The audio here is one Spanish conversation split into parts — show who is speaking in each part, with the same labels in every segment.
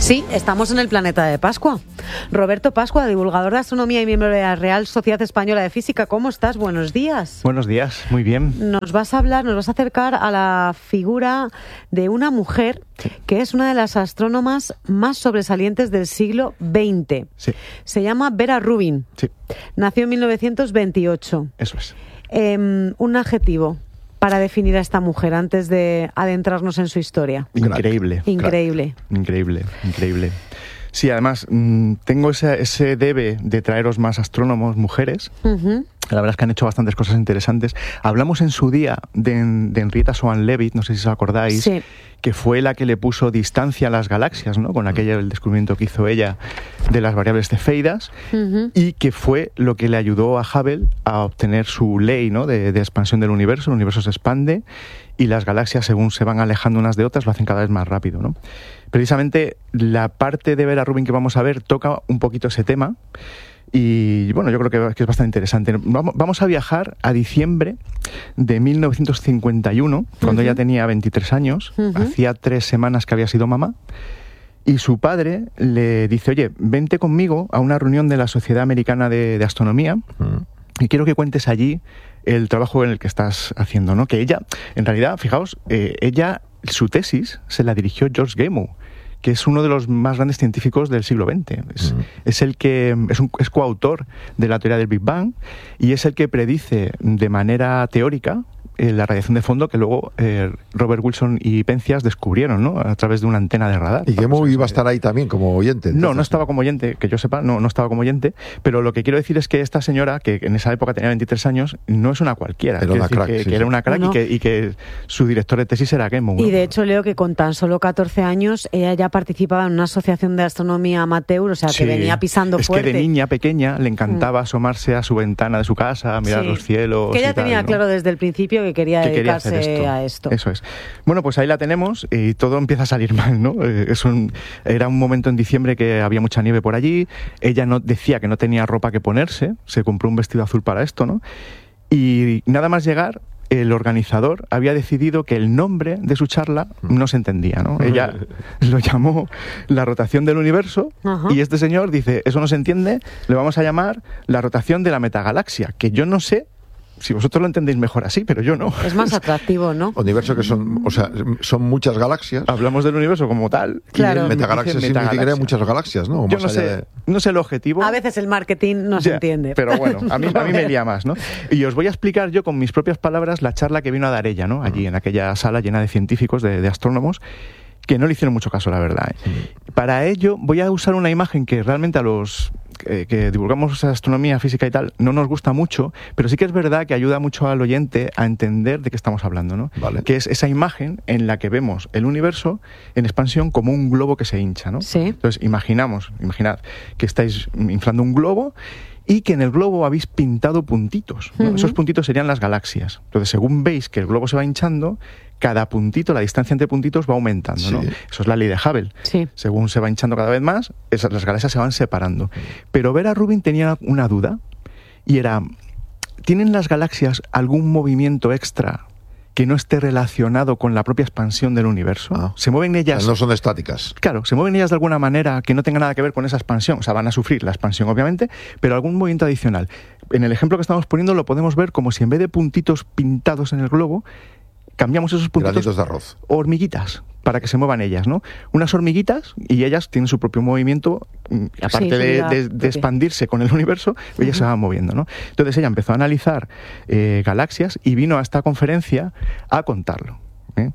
Speaker 1: Sí, estamos en el planeta de Pascua. Roberto Pascua, divulgador de astronomía y miembro de la Real Sociedad Española de Física. ¿Cómo estás? Buenos días.
Speaker 2: Buenos días, muy bien.
Speaker 1: Nos vas a acercar a la figura de una mujer que es una de las astrónomas más sobresalientes del siglo XX.
Speaker 2: Sí.
Speaker 1: Se llama Vera Rubin.
Speaker 2: Sí.
Speaker 1: Nació en 1928.
Speaker 2: Eso es.
Speaker 1: Un adjetivo para definir a esta mujer antes de adentrarnos en su historia.
Speaker 2: Increíble.
Speaker 1: Increíble.
Speaker 2: Increíble. Sí, además, tengo ese debe de traeros más astrónomos mujeres. Uh-huh. La verdad es que han hecho bastantes cosas interesantes. Hablamos en su día de Henrietta Swan-Leavitt, no sé si os acordáis,
Speaker 1: sí,
Speaker 2: que fue la que le puso distancia a las galaxias, ¿no? Con el descubrimiento que hizo ella de las variables cefeidas, uh-huh, y que fue lo que le ayudó a Hubble a obtener su ley, ¿no? de expansión del universo. El universo se expande y las galaxias, según se van alejando unas de otras, lo hacen cada vez más rápido, ¿no? Precisamente la parte de Vera Rubin que vamos a ver toca un poquito ese tema. Y bueno, yo creo que es bastante interesante. Vamos a viajar a diciembre de 1951, cuando ella tenía 23 años, hacía 3 semanas que había sido mamá, y su padre le dice: oye, vente conmigo a una reunión de la Sociedad Americana de Astronomía, y quiero que cuentes allí el trabajo en el que estás haciendo, ¿no? Que ella, en realidad, fijaos, su tesis se la dirigió George Gamow, que es uno de los más grandes científicos del siglo XX. Es el que es coautor de la teoría del Big Bang y es el que predice de manera teórica la radiación de fondo que luego Robert Wilson y Penzias descubrieron, ¿no? A través de una antena de radar.
Speaker 3: ¿Y Gamow iba a estar ahí también como oyente?
Speaker 2: Entonces, no estaba como oyente, que yo sepa, no estaba como oyente, pero lo que quiero decir es que esta señora, que en esa época tenía 23 años, no es una cualquiera.
Speaker 3: Era una crack,
Speaker 2: que era una crack. No. Y que su director de tesis era Gamow, ¿no?
Speaker 1: Y de hecho leo que con tan solo 14 años ella ya participaba en una asociación de astronomía amateur, o sea, que venía pisando fuerte.
Speaker 2: Es que de niña pequeña le encantaba asomarse a su ventana de su casa, mirar los cielos.
Speaker 1: Que ella tenía claro desde el principio que quería dedicarse a esto.
Speaker 2: Eso es. Bueno, pues ahí la tenemos y todo empieza a salir mal, ¿no? Era un momento en diciembre que había mucha nieve por allí. Ella decía que no tenía ropa que ponerse, se compró un vestido azul para esto, ¿no? Y nada más llegar, el organizador había decidido que el nombre de su charla no se entendía, ¿no? Ella lo llamó la rotación del universo. Y este señor dice: eso no se entiende, le vamos a llamar la rotación de la metagalaxia, que yo no sé si vosotros lo entendéis mejor así, pero yo no.
Speaker 1: Es más atractivo, ¿no?
Speaker 3: Universo que son muchas galaxias.
Speaker 2: Hablamos del universo como tal.
Speaker 1: Claro.
Speaker 3: Y metagalaxia significaría muchas galaxias, ¿no?
Speaker 2: Yo no sé el objetivo.
Speaker 1: A veces el marketing no se entiende.
Speaker 2: Pero bueno, a mí me lía más, ¿no? Y os voy a explicar yo con mis propias palabras la charla que vino a dar ella, ¿no? Allí en aquella sala llena de científicos, de astrónomos, que no le hicieron mucho caso, la verdad, ¿eh? Para ello voy a usar una imagen que realmente a los que divulgamos astronomía, física y tal, no nos gusta mucho, pero sí que es verdad que ayuda mucho al oyente a entender de qué estamos hablando, ¿no?
Speaker 3: Vale.
Speaker 2: Que es esa imagen en la que vemos el universo en expansión como un globo que se hincha, ¿no?
Speaker 1: Sí.
Speaker 2: Entonces, imaginad que estáis inflando un globo y que en el globo habéis pintado puntitos, ¿no? Esos puntitos serían las galaxias. Entonces, según veis que el globo se va hinchando, cada puntito, la distancia entre puntitos va aumentando, ¿no? Eso es la ley de Hubble.
Speaker 1: Sí.
Speaker 2: Según se va hinchando cada vez más, las galaxias se van separando. Pero Vera Rubin tenía una duda, y era: ¿tienen las galaxias algún movimiento extra que no esté relacionado con la propia expansión del universo? ¿Se mueven ellas?
Speaker 3: No son estáticas.
Speaker 2: Claro, se mueven ellas de alguna manera que no tenga nada que ver con esa expansión. O sea, van a sufrir la expansión, obviamente, pero algún movimiento adicional. En el ejemplo que estamos poniendo lo podemos ver como si en vez de puntitos pintados en el globo, cambiamos esos puntitos,
Speaker 3: granitos de arroz,
Speaker 2: hormiguitas, para que se muevan ellas, ¿no? Unas hormiguitas, y ellas tienen su propio movimiento, aparte de expandirse con el universo, ellas se van moviendo, ¿no? Entonces ella empezó a analizar galaxias y vino a esta conferencia a contarlo, ¿eh?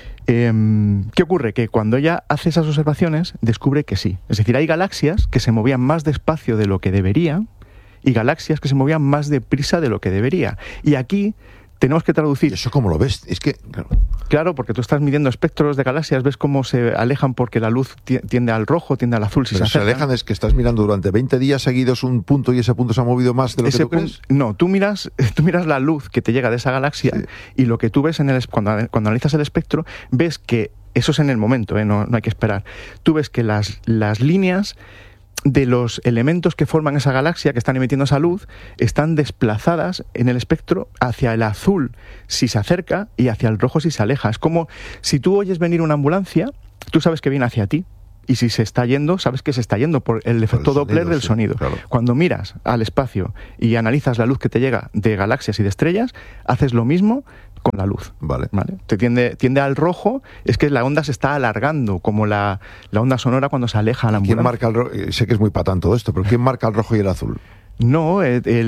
Speaker 2: ¿Qué ocurre? Que cuando ella hace esas observaciones, descubre que sí. Es decir, hay galaxias que se movían más despacio de lo que deberían y galaxias que se movían más deprisa de lo que debería. Y aquí tenemos que traducir.
Speaker 3: ¿Eso cómo lo ves? Es que
Speaker 2: claro, porque tú estás midiendo espectros de galaxias, ves cómo se alejan porque la luz tiende al rojo, tiende al azul.
Speaker 3: Pero se alejan es que estás mirando durante 20 días seguidos un punto y ese punto se ha movido más de lo que tú crees.
Speaker 2: No, tú miras la luz que te llega de esa galaxia, y lo que tú ves cuando analizas el espectro, ves que eso es en el momento, no hay que esperar. Tú ves que las líneas de los elementos que forman esa galaxia, que están emitiendo esa luz, están desplazadas en el espectro hacia el azul si se acerca y hacia el rojo si se aleja. Es como si tú oyes venir una ambulancia, tú sabes que viene hacia ti, y si se está yendo, sabes que se está yendo por el efecto Doppler del sonido.
Speaker 3: Claro.
Speaker 2: Cuando miras al espacio y analizas la luz que te llega de galaxias y de estrellas, haces lo mismo con la luz.
Speaker 3: Vale.
Speaker 2: Te tiende al rojo, es que la onda se está alargando, como la onda sonora cuando se aleja a la
Speaker 3: ¿Quién
Speaker 2: ambulancia.
Speaker 3: marca el rojo? Sé que es muy patán todo esto, pero ¿quién marca el rojo y el azul?
Speaker 2: No,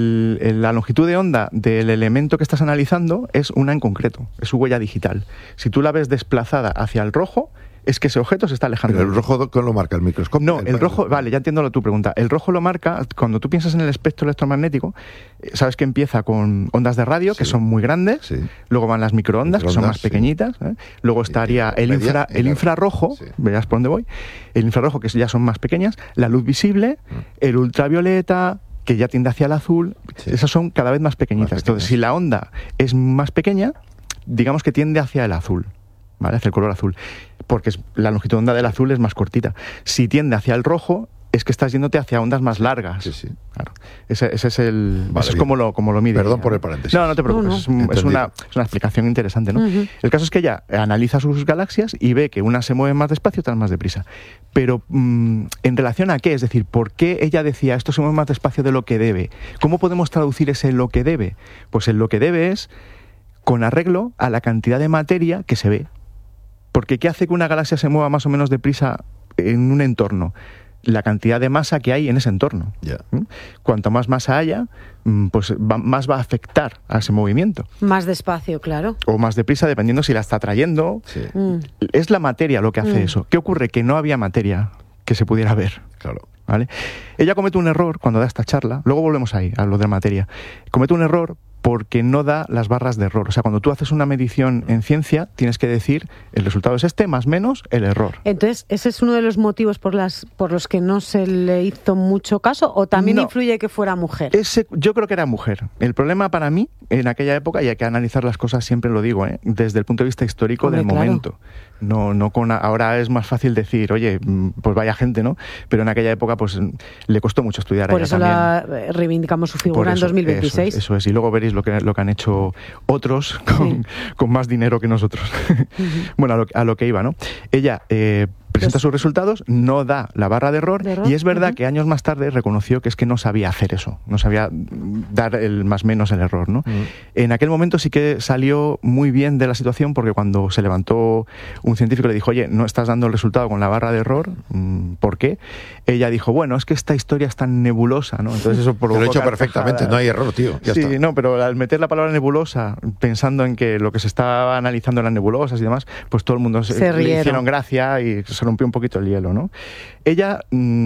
Speaker 2: la longitud de onda del elemento que estás analizando es una en concreto, es su huella digital. Si tú la ves desplazada hacia el rojo, es que ese objeto se está alejando.
Speaker 3: ¿Pero el rojo ¿quién lo marca? ¿El microscopio?
Speaker 2: No, el rojo, vale, ya entiendo tu pregunta. El rojo lo marca, cuando tú piensas en el espectro electromagnético, sabes que empieza con ondas de radio, que son muy grandes, luego van las microondas, que son más pequeñitas, luego estaría el infrarrojo, verás por dónde voy, el infrarrojo, que ya son más pequeñas, la luz visible, el ultravioleta, que ya tiende hacia el azul, esas son cada vez más pequeñitas. Entonces, si la onda es más pequeña, digamos que tiende hacia el azul, ¿vale? Hacia el color azul, porque la longitud de onda del azul es más cortita. Si tiende hacia el rojo, es que estás yéndote hacia ondas más largas.
Speaker 3: Sí.
Speaker 2: Claro. Ese es como lo mide.
Speaker 3: Perdón por el paréntesis.
Speaker 2: No te preocupes,
Speaker 3: No.
Speaker 2: Es una explicación interesante, ¿no?
Speaker 1: Uh-huh.
Speaker 2: El caso es que ella analiza sus galaxias y ve que unas se mueven más despacio y otras más deprisa. Pero, ¿en relación a qué? Es decir, ¿por qué ella decía esto se mueve más despacio de lo que debe? ¿Cómo podemos traducir ese lo que debe? Pues el lo que debe es con arreglo a la cantidad de materia que se ve. Porque ¿qué hace que una galaxia se mueva más o menos deprisa en un entorno? La cantidad de masa que hay en ese entorno.
Speaker 3: Yeah.
Speaker 2: Cuanto más masa haya, pues más va a afectar a ese movimiento.
Speaker 1: Más despacio, claro.
Speaker 2: O más deprisa, dependiendo si la está trayendo.
Speaker 3: Sí.
Speaker 2: Es la materia lo que hace eso. ¿Qué ocurre? Que no había materia que se pudiera ver.
Speaker 3: Claro.
Speaker 2: ¿Vale? Ella comete un error cuando da esta charla, luego volvemos ahí, a lo de materia. Comete un error porque no da las barras de error. O sea, cuando tú haces una medición en ciencia, tienes que decir el resultado es este, más menos el error.
Speaker 1: Entonces, ¿ese es uno de los motivos por los que no se le hizo mucho caso? ¿O también influye que fuera mujer?
Speaker 2: Yo creo que era mujer. El problema para mí, en aquella época, y hay que analizar las cosas, siempre lo digo, desde el punto de vista histórico del momento. No ahora es más fácil decir, oye, pues vaya gente, ¿no? Pero en aquella época, pues le costó mucho estudiar.
Speaker 1: Por eso reivindicamos su figura en 2026.
Speaker 2: Eso es. Y luego veréis lo que han hecho otros con más dinero que nosotros. Bueno, a lo que iba, ¿no? Ella presenta sus resultados, no da la barra de error y es verdad que años más tarde reconoció que es que no sabía hacer eso, no sabía dar el más menos el error, ¿no? En aquel momento sí que salió muy bien de la situación porque cuando se levantó un científico le dijo, oye, no estás dando el resultado con la barra de error, ¿por qué? Ella dijo, bueno, es que esta historia es tan nebulosa, ¿no? Entonces eso provocó...
Speaker 3: Lo he hecho perfectamente, no hay error, tío. Ya está.
Speaker 2: No, pero al meter la palabra nebulosa, pensando en que lo que se estaba analizando eran nebulosas y demás, pues todo el mundo le hicieron gracia y se rompió un poquito el hielo, ¿no? Ella,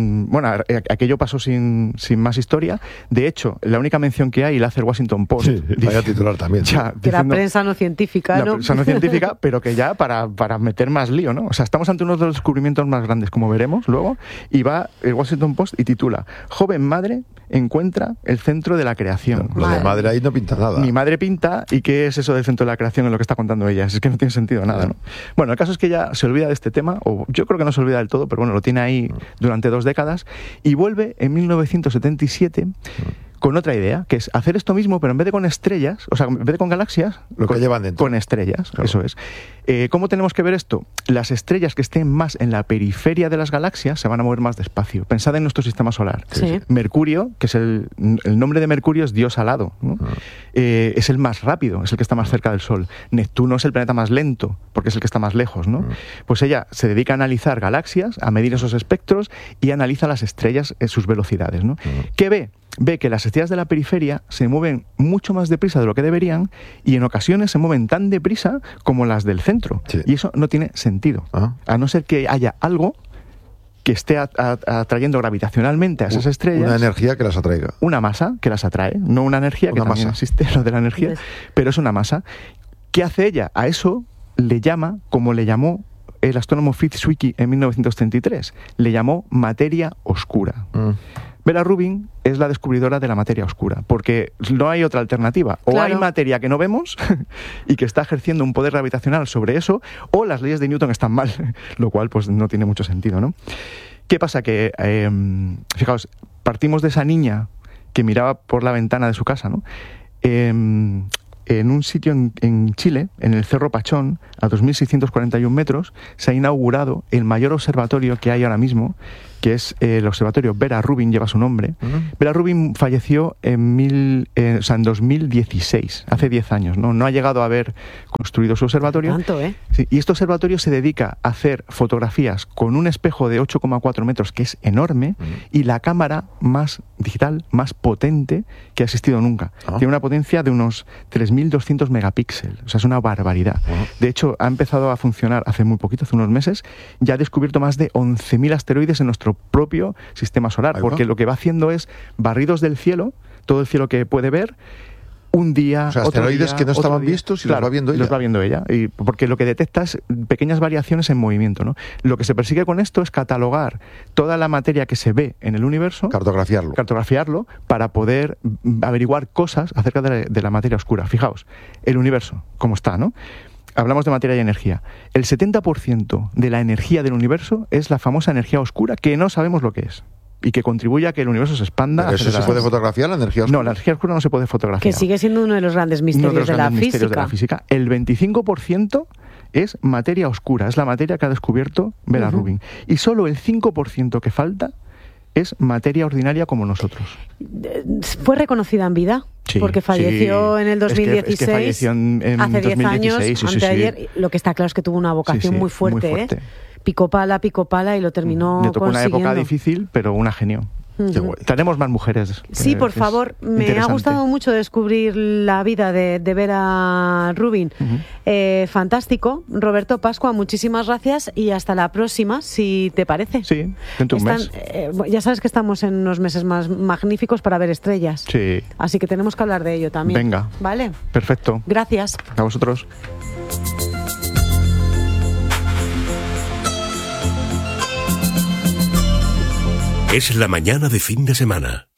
Speaker 2: aquello pasó sin más historia. De hecho, la única mención que hay la hace el Washington Post.
Speaker 3: Sí, vaya titular también.
Speaker 1: Que la prensa no científica, ¿no?
Speaker 2: La prensa no científica, pero que ya para meter más lío, ¿no? O sea, estamos ante uno de los descubrimientos más grandes, como veremos luego, y va el Washington Post y titula Joven madre encuentra el centro de la creación.
Speaker 3: Lo de madre ahí no pinta nada.
Speaker 2: Mi madre pinta, ¿y qué es eso del centro de la creación en lo que está contando ella? Es que no tiene sentido nada, ¿no? Bueno, el caso es que ella se olvida de este tema, o yo creo que no se olvida del todo, pero bueno, lo tiene ahí durante 2 décadas, y vuelve en 1977 con otra idea, que es hacer esto mismo, pero en vez de con estrellas, o sea, en vez de con galaxias,
Speaker 3: lo que llevan dentro.
Speaker 2: Con estrellas,
Speaker 3: claro.
Speaker 2: Eso es. ¿Cómo tenemos que ver esto? Las estrellas que estén más en la periferia de las galaxias se van a mover más despacio. Pensad en nuestro sistema solar.
Speaker 1: Sí.
Speaker 2: Mercurio, que es el nombre de Mercurio es Dios alado, ¿no? Es el más rápido, es el que está más cerca del Sol. Neptuno es el planeta más lento, porque es el que está más lejos, ¿no? Pues ella se dedica a analizar galaxias, a medir esos espectros y analiza las estrellas en sus velocidades, ¿no? ¿Qué ve? Ve que las estrellas de la periferia se mueven mucho más deprisa de lo que deberían y en ocasiones se mueven tan deprisa como las del centro.
Speaker 3: Sí.
Speaker 2: Y eso no tiene sentido. A no ser que haya algo que esté atrayendo gravitacionalmente a esas estrellas.
Speaker 3: Una energía que las atraiga.
Speaker 2: Una masa que las atrae. No una energía, que también existe, lo de la energía, pero es una masa. ¿Qué hace ella? A eso le llama, como le llamó el astrónomo Fritz Zwicky en 1933, le llamó materia oscura. Vera Rubin es la descubridora de la materia oscura, porque no hay otra alternativa. O hay materia que no vemos y que está ejerciendo un poder gravitacional sobre eso, o las leyes de Newton están mal, lo cual pues no tiene mucho sentido, ¿no? ¿Qué pasa? Que, fijaos, partimos de esa niña que miraba por la ventana de su casa, ¿no? en un sitio en Chile, en el Cerro Pachón, a 2.641 metros, se ha inaugurado el mayor observatorio que hay ahora mismo, que es el observatorio Vera Rubin, lleva su nombre. Vera Rubin falleció en 2016, hace 10 años, ¿no? No ha llegado a haber construido su observatorio.
Speaker 1: Tanto, ¿eh?
Speaker 2: Sí, y este observatorio se dedica a hacer fotografías con un espejo de 8,4 metros, que es enorme, y la cámara más digital, más potente que ha existido nunca. Tiene una potencia de unos 3.200 megapíxeles, o sea, es una barbaridad. De hecho, ha empezado a funcionar hace muy poquito, hace unos meses, ya ha descubierto más de 11.000 asteroides en nuestro propio sistema solar, porque lo que va haciendo es barridos del cielo, todo el cielo que puede ver, un día,
Speaker 3: o sea, asteroides que no estaban vistos y
Speaker 2: claro,
Speaker 3: los va viendo ella.
Speaker 2: Los va viendo ella, y porque lo que detecta es pequeñas variaciones en movimiento, ¿no? Lo que se persigue con esto es catalogar toda la materia que se ve en el universo, cartografiarlo para poder averiguar cosas acerca de la materia oscura. Fijaos, el universo, cómo está, ¿no? Hablamos de materia y energía. El 70% de la energía del universo es la famosa energía oscura, que no sabemos lo que es, y que contribuye a que el universo se expanda.
Speaker 3: ¿Pero eso se puede fotografiar, la energía oscura?
Speaker 2: No, la energía oscura no se puede fotografiar.
Speaker 1: Que sigue siendo uno de los grandes misterios de la física.
Speaker 2: El 25% es materia oscura, es la materia que ha descubierto Vera Rubin. Y solo el 5% que falta es materia ordinaria como nosotros.
Speaker 1: ¿Fue reconocida en vida?
Speaker 2: Sí,
Speaker 1: porque falleció en el 2016,
Speaker 2: es que falleció en
Speaker 1: hace 10
Speaker 2: 2016,
Speaker 1: años, anteayer. Lo que está claro es que tuvo una vocación muy fuerte, ¿eh? Picó pala y lo terminó
Speaker 2: Le tocó
Speaker 1: consiguiendo.
Speaker 2: Una época difícil, pero una genio. Tenemos más mujeres.
Speaker 1: Sí, por favor. Me ha gustado mucho descubrir la vida de Vera Rubin. Fantástico. Roberto Pascua, muchísimas gracias y hasta la próxima, si te parece.
Speaker 2: Sí, dentro de un mes.
Speaker 1: Ya sabes que estamos en unos meses más magníficos para ver estrellas.
Speaker 2: Sí.
Speaker 1: Así que tenemos que hablar de ello también.
Speaker 2: Venga.
Speaker 1: ¿Vale?
Speaker 2: Perfecto.
Speaker 1: Gracias.
Speaker 2: A vosotros.
Speaker 4: Es la mañana de fin de semana.